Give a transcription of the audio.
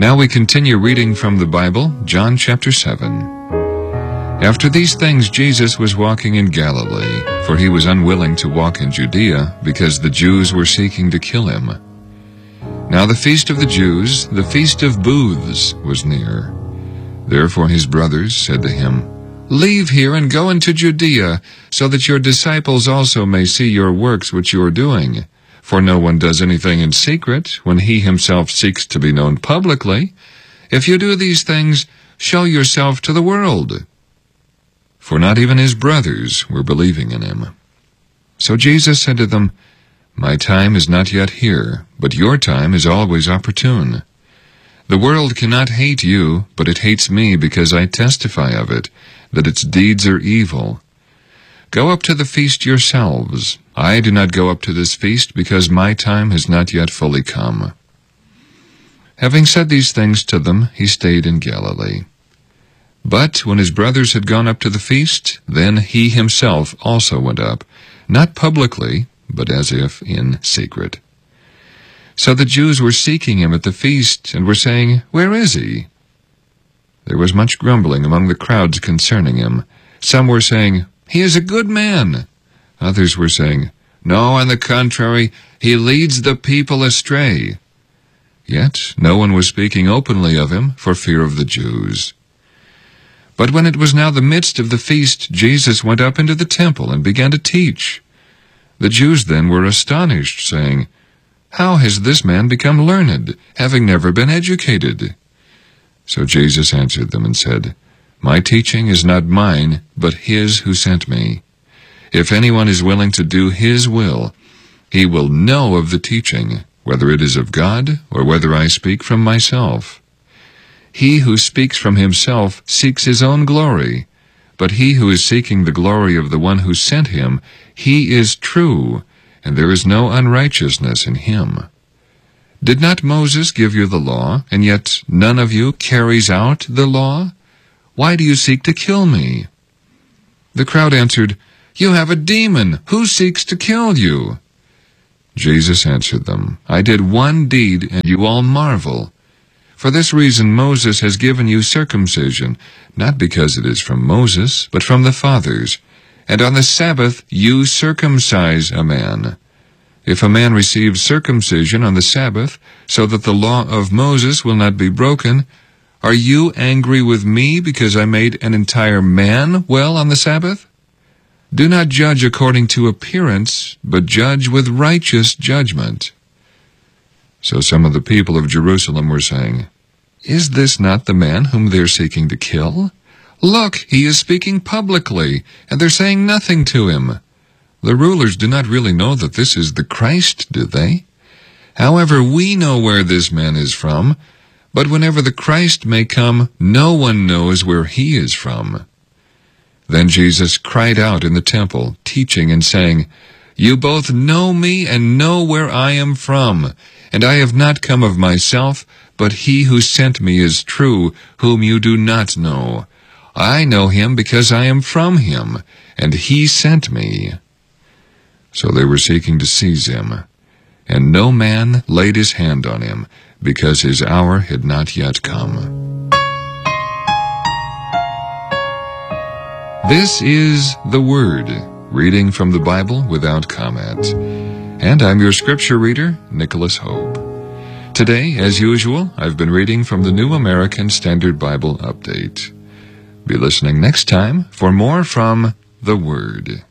Now we continue reading from the Bible, John chapter 7. After these things Jesus was walking in Galilee, for he was unwilling to walk in Judea, because the Jews were seeking to kill him. Now the feast of the Jews, the feast of booths, was near. Therefore his brothers said to him, "Leave here and go into Judea, so that your disciples also may see your works which you are doing. For no one does anything in secret, when he himself seeks to be known publicly. If you do these things, show yourself to the world." For not even his brothers were believing in him. So Jesus said to them, "My time is not yet here, but your time is always opportune. The world cannot hate you, but it hates me because I testify of it, that its deeds are evil. Go up to the feast yourselves. I do not go up to this feast because my time has not yet fully come." Having said these things to them, he stayed in Galilee. But when his brothers had gone up to the feast, then he himself also went up, not publicly, but as if in secret. So the Jews were seeking him at the feast, and were saying, "Where is he?" There was much grumbling among the crowds concerning him. Some were saying, "He is a good man." Others were saying, "No, on the contrary, he leads the people astray." Yet no one was speaking openly of him for fear of the Jews. But when it was now the midst of the feast, Jesus went up into the temple and began to teach. The Jews then were astonished, saying, "How has this man become learned, having never been educated?" So Jesus answered them and said, "My teaching is not mine, but his who sent me. If anyone is willing to do his will, he will know of the teaching, whether it is of God or whether I speak from myself. He who speaks from himself seeks his own glory, but he who is seeking the glory of the one who sent him, he is true, and there is no unrighteousness in him. Did not Moses give you the law, and yet none of you carries out the law? Why do you seek to kill me?" The crowd answered, "You have a demon. Who seeks to kill you?" Jesus answered them, "I did one deed, and you all marvel. For this reason Moses has given you circumcision, not because it is from Moses, but from the fathers. And on the Sabbath you circumcise a man. If a man receives circumcision on the Sabbath, so that the law of Moses will not be broken, are you angry with me because I made an entire man well on the Sabbath? Do not judge according to appearance, but judge with righteous judgment." So some of the people of Jerusalem were saying, "Is this not the man whom they are seeking to kill? Look, he is speaking publicly, and they're saying nothing to him. The rulers do not really know that this is the Christ, do they? However, we know where this man is from, but whenever the Christ may come, no one knows where he is from." Then Jesus cried out in the temple, teaching and saying, "You both know me and know where I am from, and I have not come of myself, but he who sent me is true, whom you do not know. I know him because I am from him, and he sent me." So they were seeking to seize him, and no man laid his hand on him, because his hour had not yet come. This is the Word, reading from the Bible without comment. And I'm your scripture reader, Nicholas Hope. Today, as usual, I've been reading from the New American Standard Bible Update. Be listening next time for more from the Word.